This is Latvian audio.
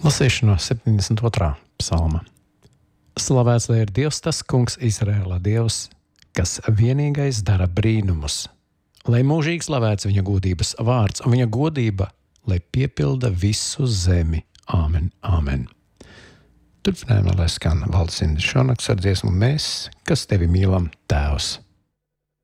Lasīšu no 72. psalma. Slavēts lai ir Dievs, tas kungs Izraēla Dievs, kas vienīgais dara brīnumus. Lai mūžīgi slavēts viņa godības vārds un viņa godība, lai piepilda visu zemi. Āmen, āmen. Turpinājumā, lai skan Valdes Indriša Šonaks ar dziesmu Mēs, kas tevi mīlam, Tēvs.